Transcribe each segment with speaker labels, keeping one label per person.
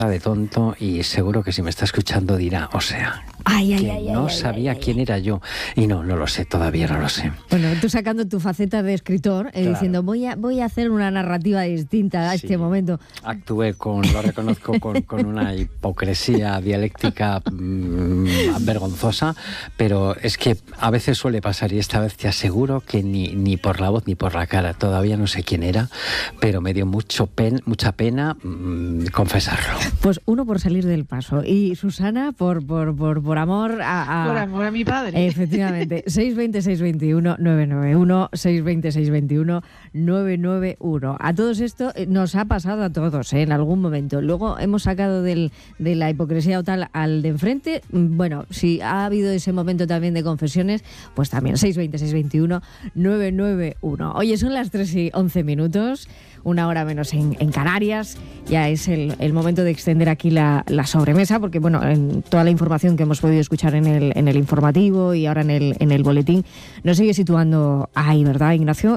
Speaker 1: de tonto y seguro que si me está escuchando dirá, o sea, no sabía quién era yo. Y no lo sé, todavía no lo sé.
Speaker 2: Bueno, tú sacando tu faceta de escritor,
Speaker 1: claro,
Speaker 2: diciendo voy a hacer una narrativa distinta a este momento.
Speaker 1: Actué lo reconozco, con una hipocresía dialéctica vergonzosa, pero es que a veces suele pasar, y esta vez te aseguro que ni por la voz ni por la cara, todavía no sé quién era, pero me dio mucha pena confesarlo.
Speaker 2: Pues uno por salir del paso y Susana por amor a...
Speaker 3: Por amor a mi padre.
Speaker 2: Efectivamente. 620-621-991, 620-621-991. A todos esto nos ha pasado a todos, en algún momento. Luego hemos sacado de la hipocresía o tal al de enfrente. Bueno, si ha habido ese momento también de confesiones, pues también 620-621-991. Oye, son las 3:11, una hora menos en Canarias. Ya es el momento de extender aquí la sobremesa, porque bueno, en toda la información que hemos podido escuchar en el informativo y ahora en el boletín nos sigue situando ahí, ¿verdad, Ignacio?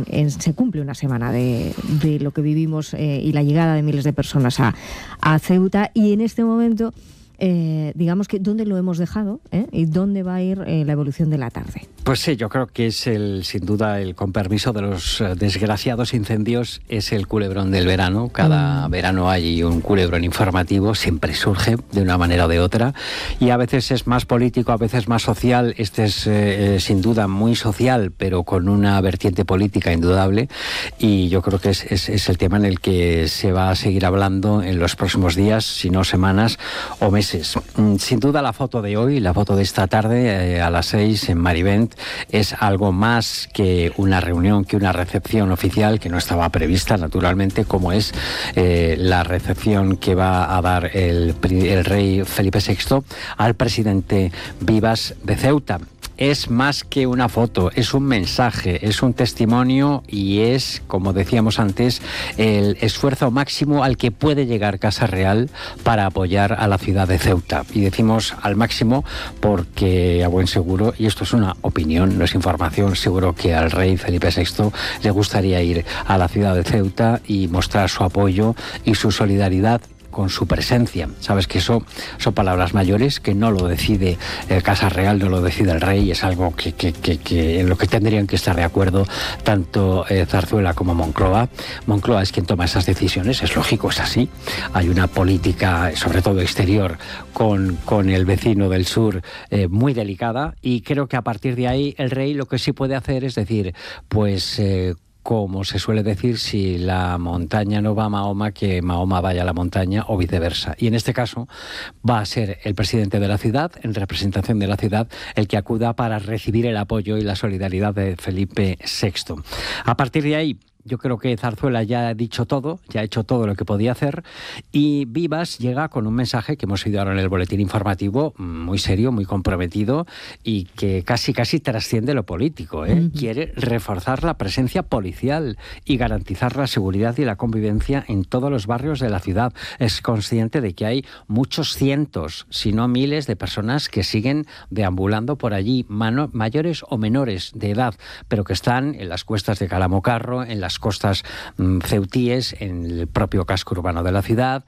Speaker 2: Se cumple una semana de lo que vivimos y la llegada de miles de personas a Ceuta, y en este momento digamos que dónde lo hemos dejado, y dónde va a ir la evolución de la tarde.
Speaker 1: Pues sí, yo creo que es sin duda con permiso de los desgraciados incendios, es el culebrón del verano. Cada verano hay un culebrón informativo, siempre surge de una manera o de otra, y a veces es más político, a veces más social. Este es sin duda muy social, pero con una vertiente política indudable, y yo creo que es el tema en el que se va a seguir hablando en los próximos días, si no semanas o meses. Sin duda la foto de hoy, la foto de esta tarde a las 6 en Marivent, es algo más que una reunión, que una recepción oficial que no estaba prevista, naturalmente, como es la recepción que va a dar el rey Felipe VI al presidente Vivas de Ceuta. Es más que una foto, es un mensaje, es un testimonio, y es, como decíamos antes, el esfuerzo máximo al que puede llegar Casa Real para apoyar a la ciudad de Ceuta. Y decimos al máximo porque, a buen seguro, y esto es una opinión, no es información, seguro que al rey Felipe VI le gustaría ir a la ciudad de Ceuta y mostrar su apoyo y su solidaridad con su presencia. Sabes que eso son palabras mayores, que no lo decide Casa Real, no lo decide el rey, es algo que en lo que tendrían que estar de acuerdo tanto Zarzuela como Moncloa. Moncloa es quien toma esas decisiones, es lógico, es así. Hay una política, sobre todo exterior, con el vecino del sur muy delicada, y creo que a partir de ahí el rey lo que sí puede hacer es decir, pues como se suele decir, si la montaña no va a Mahoma, que Mahoma vaya a la montaña, o viceversa. Y en este caso va a ser el presidente de la ciudad, en representación de la ciudad, el que acuda para recibir el apoyo y la solidaridad de Felipe VI. A partir de ahí, yo creo que Zarzuela ya ha dicho todo, ya ha hecho todo lo que podía hacer, y Vivas llega con un mensaje que hemos oído ahora en el boletín informativo, muy serio, muy comprometido, y que casi trasciende lo político. Quiere reforzar la presencia policial y garantizar la seguridad y la convivencia en todos los barrios de la ciudad. Es consciente de que hay muchos cientos, si no miles, de personas que siguen deambulando por allí, mayores o menores de edad, pero que están en las cuestas de Calamocarro, en las costas ceutíes, en el propio casco urbano de la ciudad.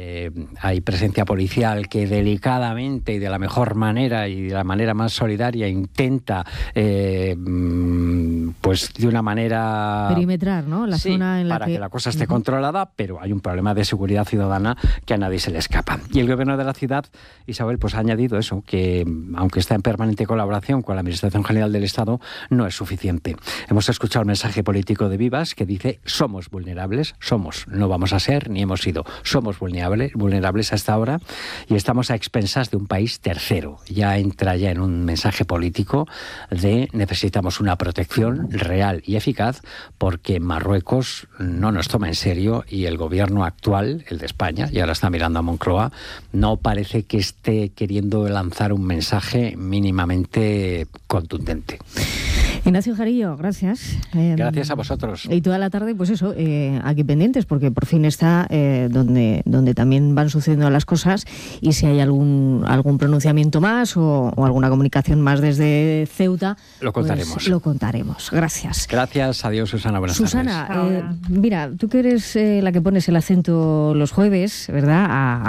Speaker 1: Hay presencia policial que delicadamente y de la mejor manera y de la manera más solidaria intenta pues de una manera
Speaker 2: perimetrar, ¿no? La zona en la
Speaker 1: para que la cosa esté controlada, pero hay un problema de seguridad ciudadana que a nadie se le escapa. Y el gobierno de la ciudad, Isabel, pues ha añadido eso, que aunque está en permanente colaboración con la Administración General del Estado, no es suficiente. Hemos escuchado el mensaje político de Vivas, que dice: somos vulnerables, no vamos a ser ni hemos sido, somos vulnerables hasta ahora, y estamos a expensas de un país tercero. Ya entra en un mensaje político de necesitamos una protección real y eficaz, porque Marruecos no nos toma en serio, y el gobierno actual, el de España, y ahora está mirando a Moncloa, no parece que esté queriendo lanzar un mensaje mínimamente contundente.
Speaker 2: Ignacio Jarillo, gracias.
Speaker 1: Gracias a vosotros.
Speaker 2: Y toda la tarde, pues eso, aquí pendientes, porque por fin está donde también van sucediendo las cosas, y si hay algún pronunciamiento más o alguna comunicación más desde Ceuta,
Speaker 1: lo contaremos.
Speaker 2: Pues lo contaremos. Gracias.
Speaker 1: Gracias. Adiós, Susana. Buenas tardes.
Speaker 2: Susana, mira, tú que eres la que pones el acento los jueves, ¿verdad?, a